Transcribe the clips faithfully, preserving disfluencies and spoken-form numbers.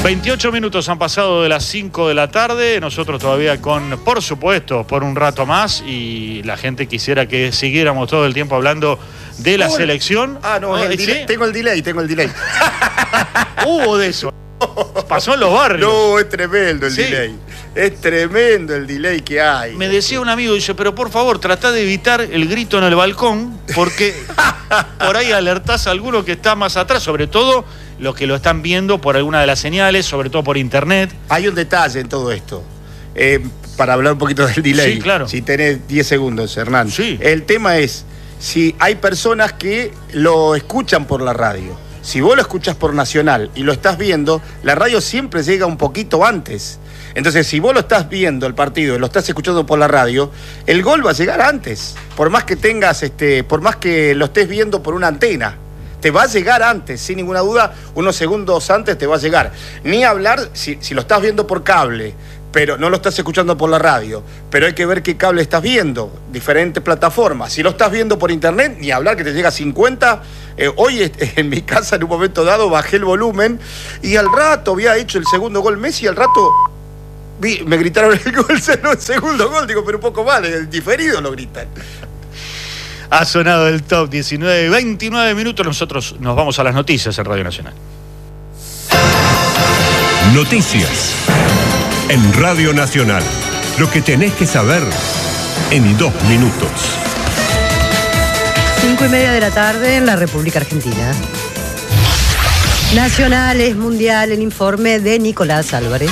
veintiocho minutos han pasado de las cinco de la tarde, nosotros todavía con, por supuesto, por un rato más, y la gente quisiera que siguiéramos todo el tiempo hablando de la Uy. selección. Ah, no, el ¿Sí? delay, tengo el delay, tengo el delay. Hubo de eso. Pasó en los barrios. No, es tremendo el Sí. delay. Es tremendo el delay que hay. Me decía un amigo, dice, pero por favor, tratá de evitar el grito en el balcón, porque por ahí alertás a alguno que está más atrás, sobre todo los que lo están viendo por alguna de las señales, sobre todo por internet. Hay un detalle en todo esto. Eh, para hablar un poquito del delay. Sí, claro. Si tenés diez segundos, Hernán. Sí. El tema es, si hay personas que lo escuchan por la radio. Si vos lo escuchas por Nacional y lo estás viendo, la radio siempre llega un poquito antes. Entonces, si vos lo estás viendo el partido y lo estás escuchando por la radio, el gol va a llegar antes. Por más que tengas, este, por más que lo estés viendo por una antena. Te va a llegar antes, sin ninguna duda, unos segundos antes te va a llegar. Ni hablar si, si lo estás viendo por cable, pero no lo estás escuchando por la radio. Pero hay que ver qué cable estás viendo, diferentes plataformas. Si lo estás viendo por internet, ni hablar que te llega a cincuenta. Eh, hoy en mi casa, en un momento dado, bajé el volumen y al rato había hecho el segundo gol Messi, al rato vi, me gritaron el gol, el segundo gol. Digo, pero un poco más, el diferido lo gritan. Ha sonado el top diecinueve, veintinueve minutos. Nosotros nos vamos a las noticias en Radio Nacional. Noticias en Radio Nacional. Lo que tenés que saber en dos minutos. Cinco y media de la tarde en la República Argentina. Nacional es mundial, el informe de Nicolás Álvarez.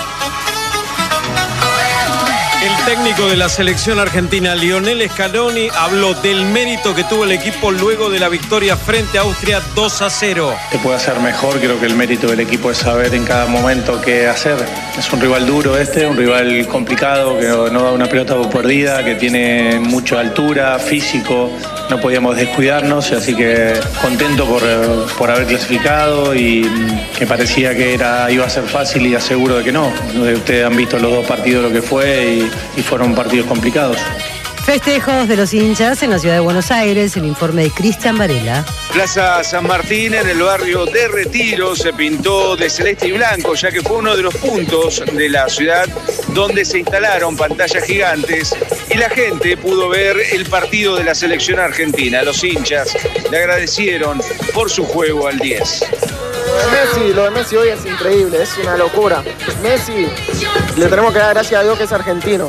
El técnico de la selección argentina, Lionel Scaloni, habló del mérito que tuvo el equipo luego de la victoria frente a Austria dos a cero. Se puede hacer mejor, creo que el mérito del equipo es saber en cada momento qué hacer. Es un rival duro este, un rival complicado, que no da una pelota por perdida, que tiene mucha altura, físico, no podíamos descuidarnos, así que contento por, por haber clasificado y que parecía que era, iba a ser fácil y aseguro de que no. Ustedes han visto los dos partidos lo que fue y y fueron partidos complicados. Festejos de los hinchas en la ciudad de Buenos Aires, el informe de Cristian Varela. Plaza San Martín, en el barrio de Retiro, se pintó de celeste y blanco, ya que fue uno de los puntos de la ciudad donde se instalaron pantallas gigantes y la gente pudo ver el partido de la selección argentina. Los hinchas le agradecieron por su juego al diez. Lo de Messi, lo de Messi hoy es increíble, es una locura. Messi, le tenemos que dar gracias a Dios que es argentino.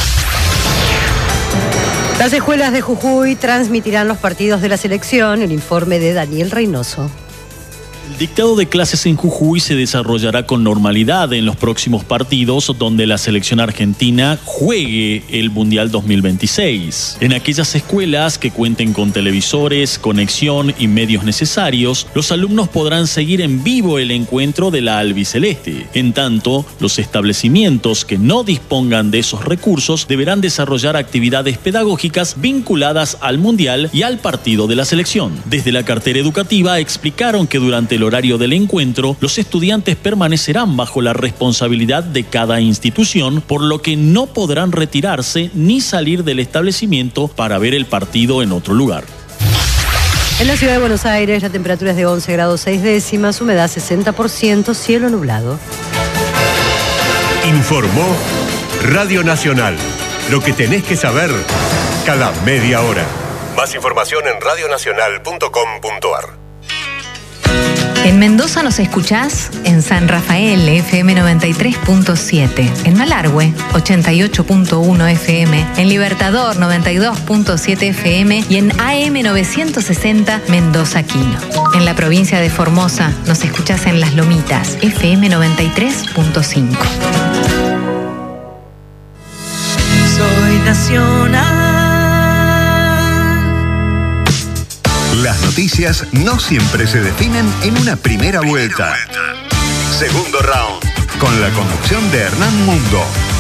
Las escuelas de Jujuy transmitirán los partidos de la selección, el informe de Daniel Reynoso. El dictado de clases en Jujuy se desarrollará con normalidad en los próximos partidos donde la selección argentina juegue el Mundial dos mil veintiséis. En aquellas escuelas que cuenten con televisores, conexión y medios necesarios, los alumnos podrán seguir en vivo el encuentro de la albiceleste. En tanto, los establecimientos que no dispongan de esos recursos deberán desarrollar actividades pedagógicas vinculadas al Mundial y al partido de la selección. Desde la cartera educativa explicaron que durante el horario del encuentro, los estudiantes permanecerán bajo la responsabilidad de cada institución, por lo que no podrán retirarse ni salir del establecimiento para ver el partido en otro lugar. En la ciudad de Buenos Aires, la temperatura es de once grados seis décimas, humedad sesenta por ciento, cielo nublado. Informó Radio Nacional. Lo que tenés que saber cada media hora. Más información en radionacional punto com punto ar. En Mendoza nos escuchás en San Rafael, F M noventa y tres punto siete. En Malargüe, ochenta y ocho punto uno F M. En Libertador, noventa y dos punto siete F M. Y en A M novecientos sesenta, Mendoza Quino. En la provincia de Formosa nos escuchás en Las Lomitas, F M noventa y tres punto cinco. Soy nacional. Las noticias no siempre se definen en una primera vuelta. Segundo round, con la conducción de Hernán Mundo.